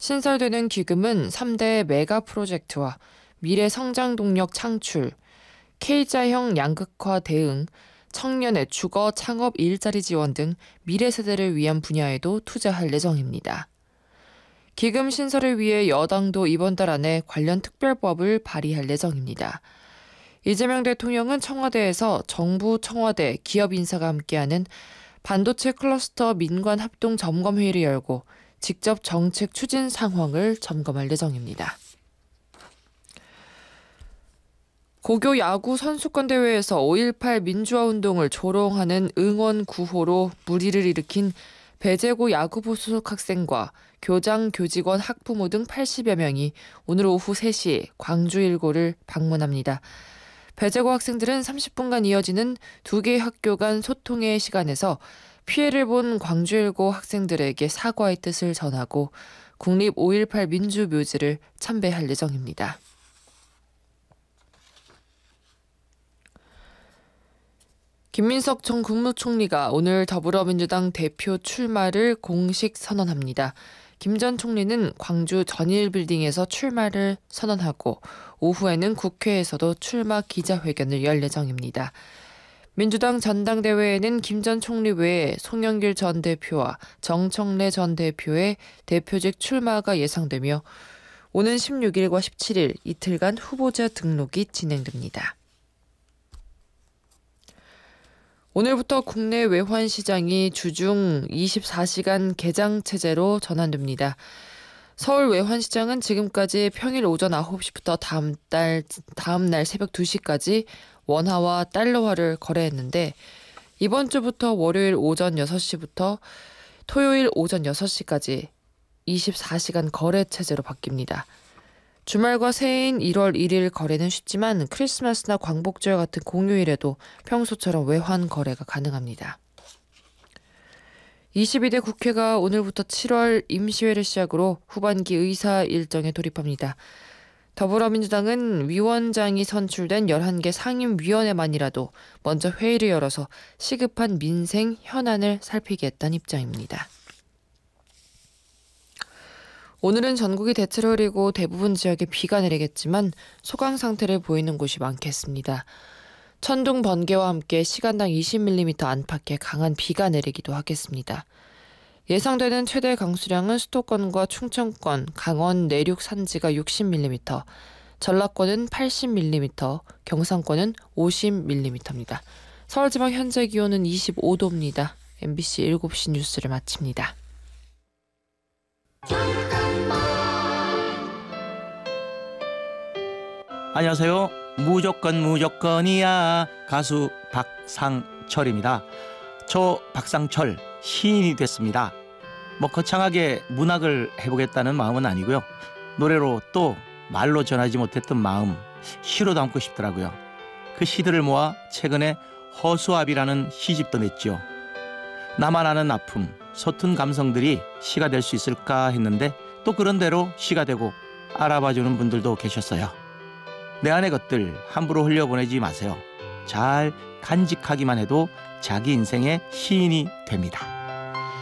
신설되는 기금은 3대 메가 프로젝트와 미래 성장 동력 창출, K자형 양극화 대응, 청년의 주거 창업 일자리 지원 등 미래 세대를 위한 분야에도 투자할 예정입니다. 기금 신설을 위해 여당도 이번 달 안에 관련 특별법을 발의할 예정입니다. 이재명 대통령은 청와대에서 정부, 청와대, 기업 인사가 함께하는 반도체 클러스터 민관 합동 점검회의를 열고 직접 정책 추진 상황을 점검할 예정입니다. 고교 야구 선수권 대회에서 5.18 민주화 운동을 조롱하는 응원 구호로 물의를 일으킨 배제고 야구부 소속 학생과 교장, 교직원, 학부모 등 80여 명이 오늘 오후 3시 광주 일고를 방문합니다. 배제고 학생들은 30분간 이어지는 2개의 학교 간 소통의 시간에서 피해를 본 광주일고 학생들에게 사과의 뜻을 전하고 국립 5.18 민주묘지를 참배할 예정입니다. 김민석 전 국무총리가 오늘 더불어민주당 대표 출마를 공식 선언합니다. 김 전 총리는 광주 전일빌딩에서 출마를 선언하고 오후에는 국회에서도 출마 기자회견을 열 예정입니다. 민주당 전당대회에는 김 전 총리 외에 송영길 전 대표와 정청래 전 대표의 대표직 출마가 예상되며 오는 16일과 17일 이틀간 후보자 등록이 진행됩니다. 오늘부터 국내 외환시장이 주중 24시간 개장체제로 전환됩니다. 서울 외환시장은 지금까지 평일 오전 9시부터 다음 날 새벽 2시까지 원화와 달러화를 거래했는데 이번 주부터 월요일 오전 6시부터 토요일 오전 6시까지 24시간 거래 체제로 바뀝니다. 주말과 새해인 1월 1일 거래는 쉽지만 크리스마스나 광복절 같은 공휴일에도 평소처럼 외환 거래가 가능합니다. 22대 국회가 오늘부터 7월 임시회를 시작으로 후반기 의사 일정에 돌입합니다. 더불어민주당은 위원장이 선출된 11개 상임위원회만이라도 먼저 회의를 열어서 시급한 민생 현안을 살피겠다는 입장입니다. 오늘은 전국이 대체로 흐리고 대부분 지역에 비가 내리겠지만 소강 상태를 보이는 곳이 많겠습니다. 천둥, 번개와 함께 시간당 20mm 안팎의 강한 비가 내리기도 하겠습니다. 예상되는 최대 강수량은 수도권과 충청권, 강원 내륙 산지가 60mm, 전라권은 80mm, 경상권은 50mm입니다. 서울지방 현재 기온은 25도입니다. MBC 7시 뉴스를 마칩니다. 안녕하세요. 무조건이야 가수 박상철입니다. 저 박상철 시인이 됐습니다. 거창하게 문학을 해보겠다는 마음은 아니고요. 노래로 또 말로 전하지 못했던 마음 시로 담고 싶더라고요. 그 시들을 모아 최근에 허수아비라는 시집도 냈죠. 나만 아는 아픔, 서툰 감성들이 시가 될 수 있을까 했는데 또 그런 대로 시가 되고 알아봐주는 분들도 계셨어요. 내 안의 것들 함부로 흘려보내지 마세요. 잘 간직하기만 해도 자기 인생의 시인이 됩니다.